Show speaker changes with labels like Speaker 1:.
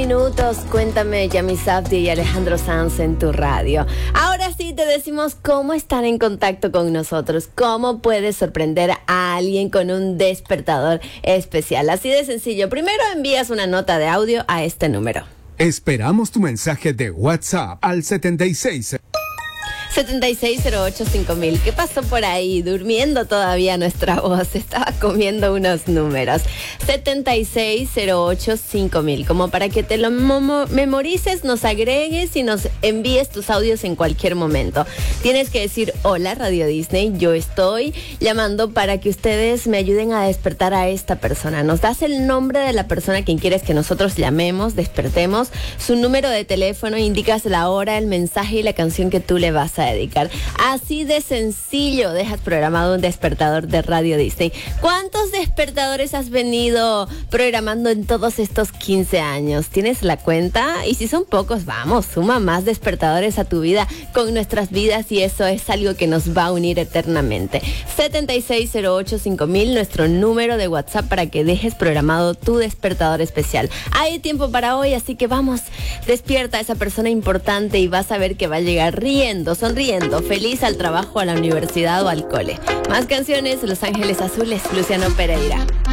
Speaker 1: minutos. Cuéntame, Yami Safdie y Alejandro Sanz en tu radio. Ahora sí te decimos cómo estar en contacto con nosotros, cómo puedes sorprender a alguien con un despertador especial. Así de sencillo. Primero envías una nota de audio a este número.
Speaker 2: Esperamos tu mensaje de WhatsApp al
Speaker 1: 76085000. ¿Qué pasó por ahí? Durmiendo todavía nuestra voz. Estaba comiendo unos números. 76085000. Como para que te lo memorices, nos agregues y nos envíes tus audios en cualquier momento. Tienes que decir: hola Radio Disney, yo estoy llamando para que ustedes me ayuden a despertar a esta persona. Nos das el nombre de la persona a quien quieres que nosotros llamemos, despertemos, su número de teléfono, indicas la hora, el mensaje y la canción que tú le vas a dedicar. Así de sencillo dejas programado un despertador de Radio Disney. ¿Cuántos despertadores has venido programando en todos estos 15 años? ¿Tienes la cuenta? Y si son pocos, vamos, suma más despertadores a tu vida con nuestras vidas, y eso es algo que nos va a unir eternamente. 76085000, nuestro número de WhatsApp para que dejes programado tu despertador especial. Hay tiempo para hoy, así que vamos, despierta a esa persona importante y vas a ver que va a llegar riendo, sonriendo, feliz al trabajo, a la universidad o al cole. Más canciones, Los Ángeles Azules, Luciano Pereira.